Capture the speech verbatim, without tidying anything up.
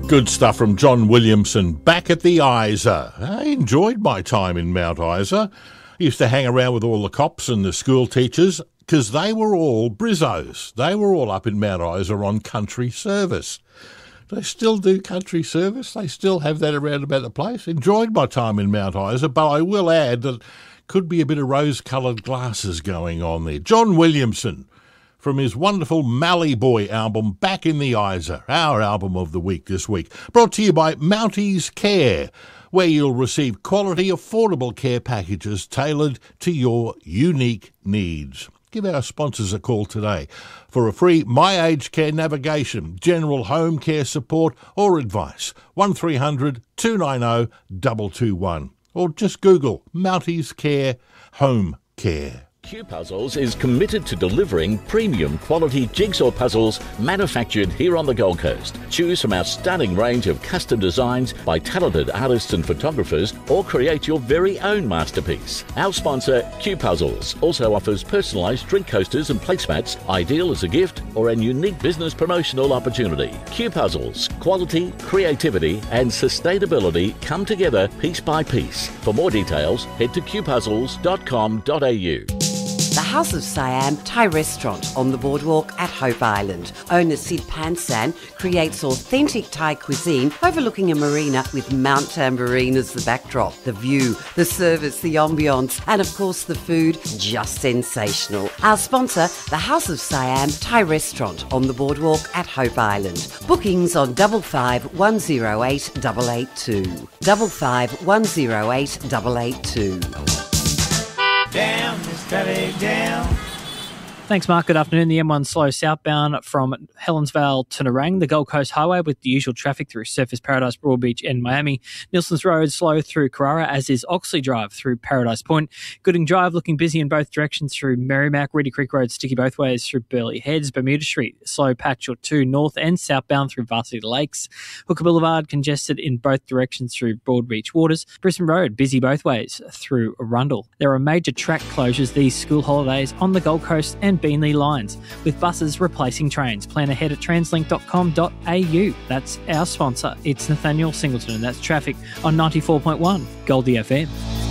Good stuff from John Williamson. Back at the Isa. I enjoyed my time in Mount Isa. I used to hang around with all the cops and the school teachers because they were all Brizzos. They were all up in Mount Isa on country service. They still do country service. They still have that around about the place. Enjoyed my time in Mount Isa, but I will add that could be a bit of rose-coloured glasses going on there. John Williamson, from his wonderful Mallee Boy album, Back in the Isa, our album of the week this week. Brought to you by Mounties Care, where you'll receive quality, affordable care packages tailored to your unique needs. Give our sponsors a call today for a free My Aged Care navigation, general home care support or advice. one three hundred two nine zero two two one. Or just Google Mounties Care Home Care. Q Puzzles is committed to delivering premium quality jigsaw puzzles manufactured here on the Gold Coast. Choose from our stunning range of custom designs by talented artists and photographers, or create your very own masterpiece. Our sponsor, Q Puzzles, also offers personalised drink coasters and placemats, ideal as a gift or a unique business promotional opportunity. Q Puzzles, quality, creativity and sustainability come together piece by piece. For more details, head to q puzzles dot com dot a u. The House of Siam Thai restaurant on the boardwalk at Hope Island. Owner Sid Pansan creates authentic Thai cuisine overlooking a marina with Mount Tambourine as the backdrop. The view, the service, the ambience, and of course the food, just sensational. Our sponsor, the House of Siam Thai restaurant on the boardwalk at Hope Island. Bookings on double five one zero eight double eight two. Double five one zero eight double eight two. Down, Miss Kelly, down. Thanks, Mark. Good afternoon. The M one slow southbound from Helensvale to Nerang, the Gold Coast Highway with the usual traffic through Surfers Paradise, Broadbeach and Miami. Nilson's Road slow through Carrara, as is Oxley Drive through Paradise Point. Gooding Drive looking busy in both directions through Merrimack. Reedy Creek Road sticky both ways through Burleigh Heads. Bermuda Street slow patch or two north and southbound through Varsity Lakes. Hooker Boulevard congested in both directions through Broadbeach Waters. Brisbane Road busy both ways through Arundel. There are major track closures these school holidays on the Gold Coast and Beenleigh lines, with buses replacing trains. Plan ahead at translink dot com dot a u. That's our sponsor. It's Nathaniel Singleton, and that's traffic on ninety-four point one Goldie F M.